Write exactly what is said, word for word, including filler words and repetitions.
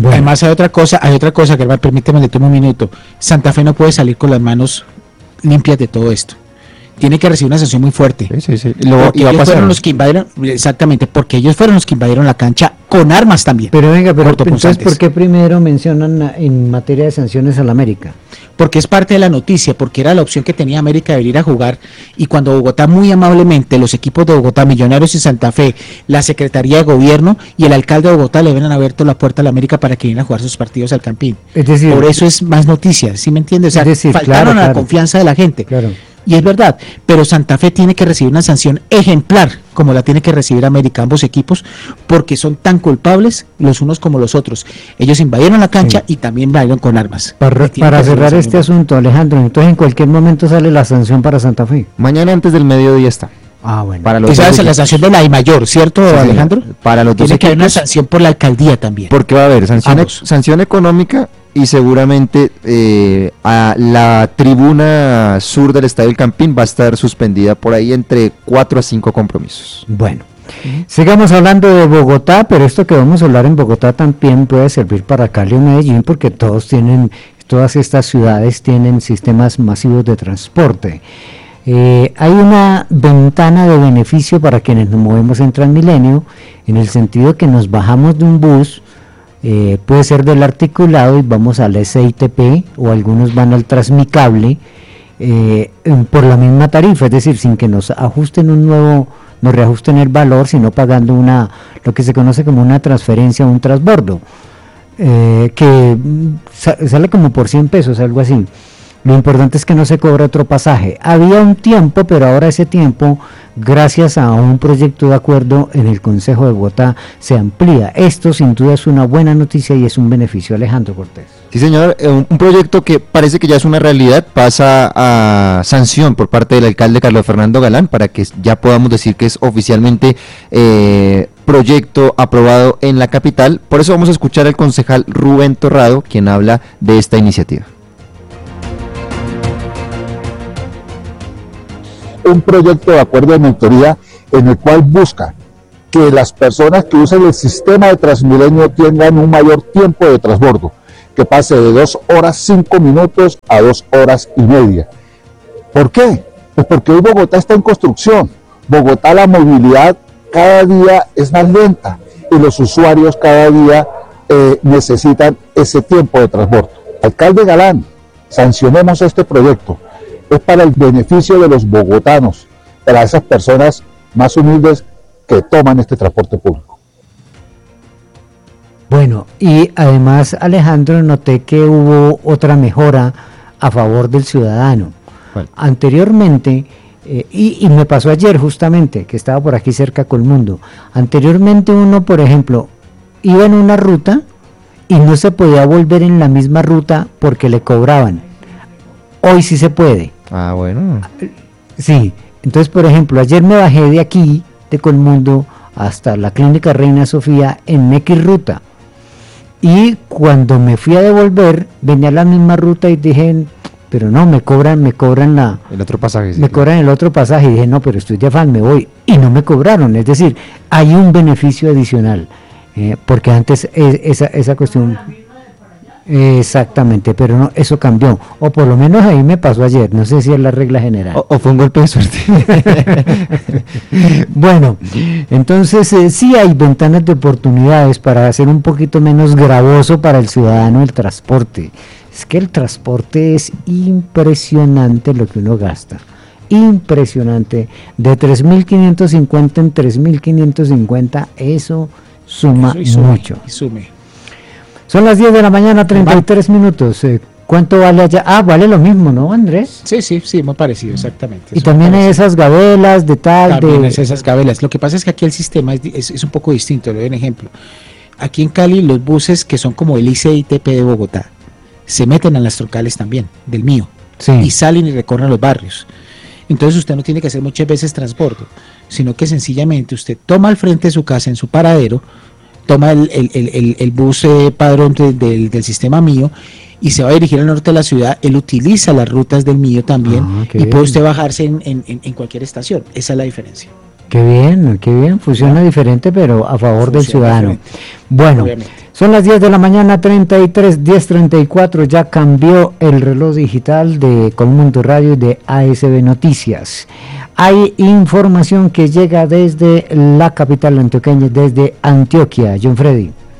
Bueno. Además hay otra cosa, hay otra cosa, Germán, permíteme, le tomo un minuto. Santa Fe no puede salir con las manos limpias de todo esto. Tiene que recibir una sanción muy fuerte. Sí, sí, sí. Lo, porque y va a ellos pasar. fueron los que invadieron, exactamente, porque ellos fueron los que invadieron la cancha con armas también. Pero venga, pero entonces, cortopunzantes. ¿por qué primero mencionan a- en materia de sanciones al América? Porque es parte de la noticia, porque era la opción que tenía América de venir a jugar, y cuando Bogotá muy amablemente, los equipos de Bogotá, Millonarios y Santa Fe, la Secretaría de Gobierno y el alcalde de Bogotá le ven a abierto la puerta a la América para que vinieran a jugar sus partidos al Campín. Es decir, Por eso es más noticia, ¿sí me entiendes? O sea, Es decir, faltaron claro, a la claro. confianza de la gente. claro. Y es verdad, pero Santa Fe tiene que recibir una sanción ejemplar, como la tiene que recibir América, ambos equipos, porque son tan culpables los unos como los otros. Ellos invadieron la cancha Sí. y también invadieron con armas. Para, Y tienen para que recibir cerrar una este sanción. asunto, Alejandro, entonces en cualquier momento sale la sanción para Santa Fe. Mañana antes del mediodía está. Ah, bueno. Para los Esa dos es la equipos. sanción de la I mayor, ¿cierto, Sí, señor. Alejandro? Para los dos Tiene que haber una equipos, sanción por la alcaldía también. porque va a haber sanción, Ambos. sanción económica y seguramente eh, a la tribuna sur del Estadio El Campín va a estar suspendida por ahí entre cuatro a cinco compromisos. Bueno, sigamos hablando de Bogotá, pero esto que vamos a hablar en Bogotá también puede servir para Cali o Medellín, porque todos tienen, todas estas ciudades tienen sistemas masivos de transporte. Eh, hay una ventana de beneficio para quienes nos movemos en Transmilenio, en el sentido que nos bajamos de un bus, eh, puede ser del articulado y vamos al S I T P, o algunos van al Transmicable, eh, en- por la misma tarifa, es decir, sin que nos ajusten un nuevo, nos reajusten el valor, sino pagando una, lo que se conoce como una transferencia o un transbordo, eh, que mm, sa- sale como por cien pesos, algo así. Lo importante es que no se cobra otro pasaje. Había un tiempo, pero ahora ese tiempo, gracias a un proyecto de acuerdo en el Consejo de Bogotá, se amplía. Esto sin duda es una buena noticia y es un beneficio. Alejandro Cortés. Sí, señor, eh, un, un proyecto que parece que ya es una realidad, pasa a sanción por parte del alcalde Carlos Fernando Galán para que ya podamos decir que es oficialmente eh, proyecto aprobado en la capital. Por eso vamos a escuchar al concejal Rubén Torrado, quien habla de esta iniciativa. Un proyecto de acuerdo de mentoría en el cual busca que las personas que usen el sistema de Transmilenio tengan un mayor tiempo de transbordo, que pase de dos horas cinco minutos a dos horas y media. ¿Por qué? Pues porque hoy Bogotá está en construcción. Bogotá, la movilidad cada día es más lenta y los usuarios cada día eh, necesitan ese tiempo de transbordo. Alcalde Galán, sancionemos este proyecto. Es para el beneficio de los bogotanos, para esas personas más humildes que toman este transporte público. Bueno, y además, Alejandro, noté que hubo otra mejora a favor del ciudadano. ¿Cuál? Anteriormente, eh, y, y me pasó ayer justamente, que estaba por aquí cerca Colmundo, anteriormente uno, por ejemplo, iba en una ruta y no se podía volver en la misma ruta porque le cobraban. Hoy sí se puede. Ah, bueno. Sí, entonces por ejemplo, ayer me bajé de aquí, de Colmundo, hasta la clínica Reina Sofía en X ruta. Y cuando me fui a devolver, venía la misma ruta y dije, pero no, me cobran, me cobran la, El otro pasaje. sí, me claro. cobran el otro pasaje. Y dije, no, pero estoy de afán, me voy. Y no me cobraron, es decir, hay un beneficio adicional, eh, porque antes es- esa, esa cuestión... Exactamente, pero no, eso cambió, o por lo menos ahí me pasó ayer, no sé si es la regla general. O, o fue un golpe de suerte. Bueno, entonces eh, sí hay ventanas de oportunidades para hacer un poquito menos gravoso para el ciudadano el transporte. Es que el transporte es impresionante lo que uno gasta, impresionante. De tres mil quinientos cincuenta en tres mil quinientos cincuenta, eso suma Eso y sume, mucho. y sume. Son las diez de la mañana, treinta y tres minutos. Eh, ¿Cuánto vale allá? Ah, vale lo mismo, ¿no, Andrés? Sí, sí, sí, muy parecido, exactamente. Y es también muy hay parecido. esas gabelas de tal, También de... es esas gabelas. Lo que pasa es que aquí el sistema es, di- es, es un poco distinto. Le doy un ejemplo. Aquí en Cali los buses que son como el I C I T P de Bogotá se meten a las troncales también, del mío, Sí. y salen y recorren los barrios. Entonces usted no tiene que hacer muchas veces transbordo, sino que sencillamente usted toma al frente de su casa, en su paradero, toma el, el, el, el, el bus eh, padrón de- del, del sistema mío y se va a dirigir al norte de la ciudad. Él utiliza las rutas del mío también Ah, qué y puede bien. usted bajarse en, en, en- en cualquier estación. Esa es la diferencia. Qué bien, qué bien, funciona diferente, pero a favor del ciudadano. Diferente. Bueno, obviamente. Son las diez de la mañana, treinta y tres, diez treinta y cuatro, ya cambió el reloj digital de Colmundo Radio y de A S B Noticias. Hay información que llega desde la capital antioqueña, desde Antioquia. John Freddy.